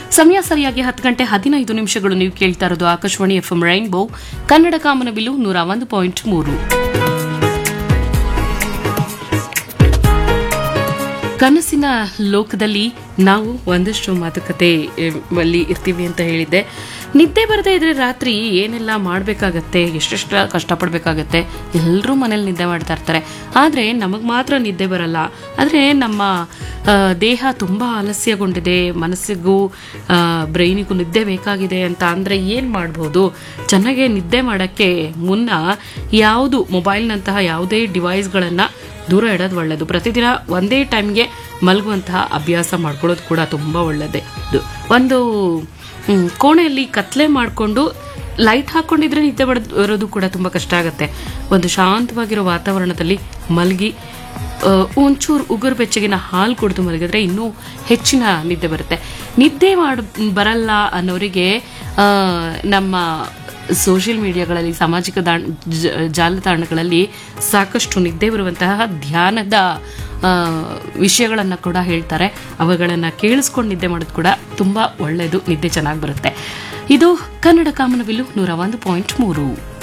ಸಮಯ ಸರಿಯಾಗಿ 10:15 ನೀವು ಕೇಳ್ತಾ ಇರೋದು ಆಕಾಶವಾಣಿ ಎಫ್ಎಂ ರೈನ್ಬೋ ಕನ್ನಡ ಕಾಮನಬಿಲ್ಲು 101.3. ಕನಸಿನ ಲೋಕದಲ್ಲಿ ನಾವು ಒಂದಷ್ಟು ಮಾತುಕತೆ ಅಲ್ಲಿ ಇರ್ತೀವಿ ಅಂತ ಹೇಳಿದ್ದೆ. ನಿದ್ದೆ ಬರದೇ ಇದ್ರೆ ರಾತ್ರಿ ಏನೆಲ್ಲ ಮಾಡಬೇಕಾಗತ್ತೆ, ಎಷ್ಟೆಷ್ಟು ಕಷ್ಟಪಡಬೇಕಾಗತ್ತೆ. ಎಲ್ಲರೂ ಮನೇಲಿ ನಿದ್ದೆ ಮಾಡ್ತಾ ಇರ್ತಾರೆ, ಆದರೆ ನಮಗೆ ಮಾತ್ರ ನಿದ್ದೆ ಬರಲ್ಲ. ಆದರೆ ನಮ್ಮ ದೇಹ ತುಂಬ ಆಲಸ್ಯಗೊಂಡಿದೆ, ಮನಸ್ಸಿಗೂ ಬ್ರೈನಿಗೂ ನಿದ್ದೆ ಬೇಕಾಗಿದೆ ಅಂತ ಅಂದರೆ ಏನು ಮಾಡ್ಬೋದು? ಚೆನ್ನಾಗಿ ನಿದ್ದೆ ಮಾಡೋಕ್ಕೆ ಮುನ್ನ ಯಾವುದು ಮೊಬೈಲ್ನಂತಹ ಯಾವುದೇ ಡಿವೈಸ್ಗಳನ್ನು ದೂರ ಇಡೋದು ಒಳ್ಳೆಯದು. ಪ್ರತಿದಿನ ಒಂದೇ ಟೈಮ್ಗೆ ಮಲಗುವಂತಹ ಅಭ್ಯಾಸ ಮಾಡ್ಕೊಳ್ಳೋದು ಕೂಡ ತುಂಬ ಒಳ್ಳೆಯದೇ. ಒಂದು ಕೋಣೆಯಲ್ಲಿ ಕತ್ಲೆ ಮಾಡಿಕೊಂಡು ಲೈಟ್ ಹಾಕ್ಕೊಂಡಿದ್ರೆ ನಿದ್ದೆ ಬರೋದು ಕೂಡ ತುಂಬ ಕಷ್ಟ ಆಗುತ್ತೆ. ಒಂದು ಶಾಂತವಾಗಿರೋ ವಾತಾವರಣದಲ್ಲಿ ಮಲಗಿ ಒಂಚೂರು ಉಗುರು ಬೆಚ್ಚಗಿನ ಹಾಲು ಕುಡಿದು ಮಲಗಿದ್ರೆ ಇನ್ನೂ ಹೆಚ್ಚಿನ ನಿದ್ದೆ ಬರುತ್ತೆ. ನಿದ್ದೆ ಬರಲ್ಲ ಅನ್ನೋರಿಗೆ ನಮ್ಮ ಸೋಷಿಯಲ್ ಮೀಡಿಯಾಗಳಲ್ಲಿ, ಸಾಮಾಜಿಕ ಜಾಲತಾಣಗಳಲ್ಲಿ ಸಾಕಷ್ಟು ನಿದ್ದೆ ಬರುವಂತಹ ಧ್ಯಾನದ ವಿಷಯಗಳನ್ನು ಕೂಡ ಹೇಳ್ತಾರೆ. ಅವುಗಳನ್ನು ಕೇಳಿಸ್ಕೊಂಡು ನಿದ್ದೆ ಮಾಡೋದು ಕೂಡ ತುಂಬ ಒಳ್ಳೆಯದು, ನಿದ್ದೆ ಚೆನ್ನಾಗಿ ಬರುತ್ತೆ. ಇದು ಕನ್ನಡ ಕಾಮನಬಿಲ್ಲು 101.3.